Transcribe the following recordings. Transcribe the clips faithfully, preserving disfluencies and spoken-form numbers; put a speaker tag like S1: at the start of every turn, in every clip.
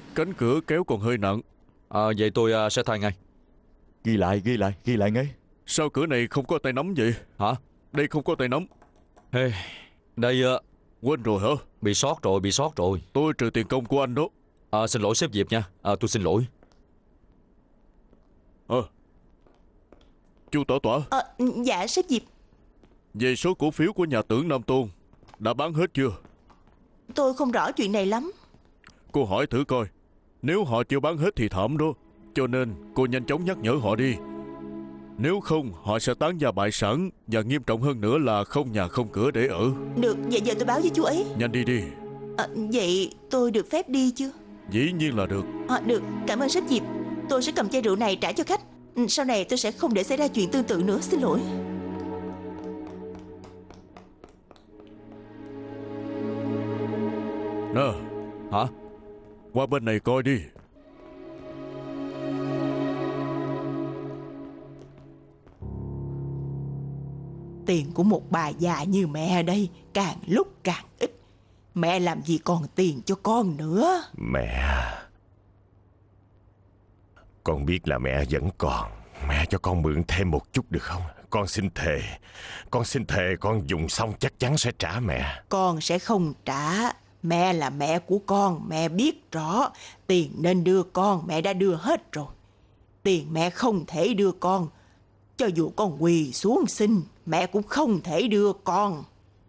S1: Cánh cửa kéo còn hơi nặng.
S2: À, vậy tôi à, sẽ thay ngay.
S3: Ghi lại, ghi lại, ghi lại ngay.
S1: Sao cửa này không có tay nắm vậy?
S2: Hả?
S1: Đây không có tay nắm.
S2: Hey, đây à,
S1: Quên rồi hả?
S2: bị sót rồi, bị sót rồi.
S1: Tôi trừ tiền công của anh đó.
S2: À, xin lỗi sếp Diệp nha. À, tôi xin lỗi.
S1: Ờ Chu Tỏa Tỏa,
S4: Ờ, dạ sếp Diệp.
S1: về số cổ phiếu của nhà tưởng Nam Tôn đã bán hết chưa?
S4: Tôi không rõ chuyện này lắm.
S1: Cô hỏi thử coi. Nếu họ chưa bán hết thì thảm đó. Cho nên cô nhanh chóng nhắc nhở họ đi. Nếu không họ sẽ tán gia bại sản. Và nghiêm trọng hơn nữa là không nhà không cửa để ở.
S4: Được, vậy giờ tôi báo với chú ấy.
S1: Nhanh đi đi.
S4: À, vậy tôi được phép đi chưa?
S1: Dĩ nhiên là được.
S4: À, được, cảm ơn sếp Diệp. Tôi sẽ cầm chai rượu này trả cho khách. Ừ, sau này tôi sẽ không để xảy ra chuyện tương tự nữa. Xin lỗi.
S1: Nè,
S2: Hả?
S1: qua bên này coi đi.
S4: Tiền của một bà già như mẹ đây càng lúc càng ít. Mẹ làm gì còn tiền cho con nữa.
S5: Mẹ, con biết là mẹ vẫn còn. Mẹ cho con mượn thêm một chút được không? Con xin thề. Con xin thề con dùng xong chắc chắn sẽ trả mẹ.
S4: Con sẽ không trả. Mẹ là mẹ của con. Mẹ biết rõ. Tiền nên đưa con mẹ đã đưa hết rồi. Tiền mẹ không thể đưa con. Cho dù con quỳ xuống xin, mẹ cũng không thể đưa con.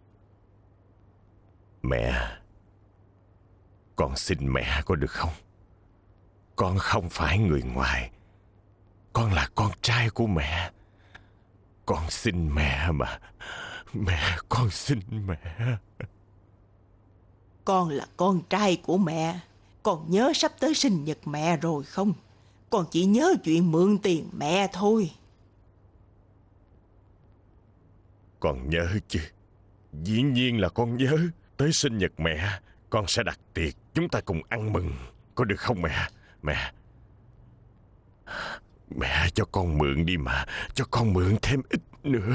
S5: Mẹ, con xin mẹ có được không? Con không phải người ngoài. Con là con trai của mẹ. Con xin mẹ mà. Mẹ, con xin mẹ.
S4: Con là con trai của mẹ. Con nhớ sắp tới sinh nhật mẹ rồi không? Con chỉ nhớ chuyện mượn tiền mẹ thôi.
S5: Con nhớ chứ. Dĩ nhiên là con nhớ. Tới sinh nhật mẹ, con sẽ đặt tiệc. Chúng ta cùng ăn mừng. Có được không mẹ? Mẹ. Mẹ cho con mượn đi mà. Cho con mượn thêm ít nữa.